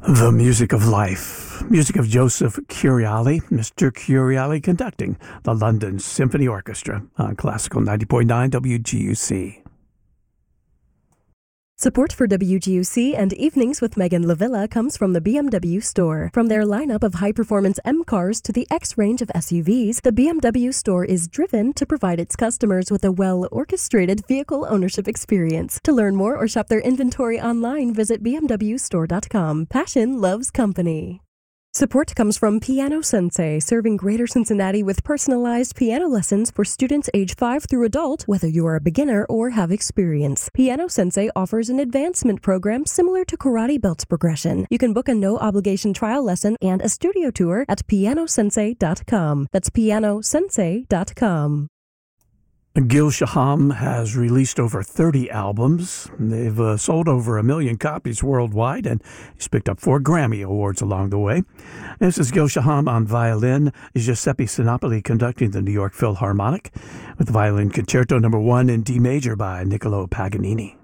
The Music of Life, music of Joseph Curiali, Mr. Curiali conducting the London Symphony Orchestra on Classical 90.9 WGUC. Support for WGUC and Evenings with Megan LaVilla comes from the BMW Store. From their lineup of high-performance M cars to the X range of SUVs, the BMW Store is driven to provide its customers with a well-orchestrated vehicle ownership experience. To learn more or shop their inventory online, visit bmwstore.com. Passion loves company. Support comes from Piano Sensei, serving Greater Cincinnati with personalized piano lessons for students age 5 through adult, whether you are a beginner or have experience. Piano Sensei offers an advancement program similar to Karate Belts progression. You can book a no-obligation trial lesson and a studio tour at pianosensei.com. That's pianosensei.com. Gil Shaham has released over 30 albums. They've sold over 1 million copies worldwide, and he's picked up 4 Grammy Awards along the way. This is Gil Shaham on violin, Giuseppe Sinopoli conducting the New York Philharmonic with Violin Concerto No. 1 in D major by Niccolo Paganini.